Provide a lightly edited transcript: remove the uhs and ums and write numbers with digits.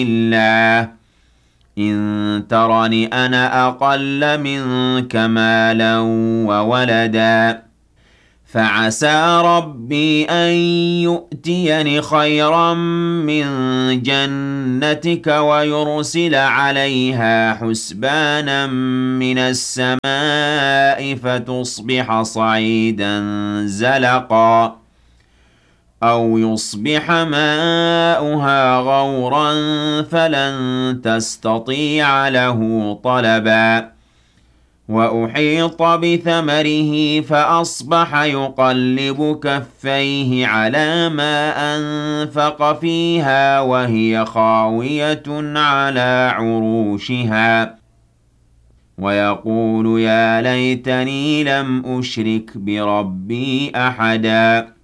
الله إن ترني أنا أقل منك مالا وولدا فعسى ربي أن يؤتيني خيرا من جنتك ويرسل عليها حسبانا من السماء فتصبح صعيدا زلقا أو يصبح ماؤها غورا فلن تستطيع له طلبا وأحيط بثمره فأصبح يقلب كفيه على ما أنفق فيها وهي خاوية على عروشها ويقول يا ليتني لم أشرك بربي أحدا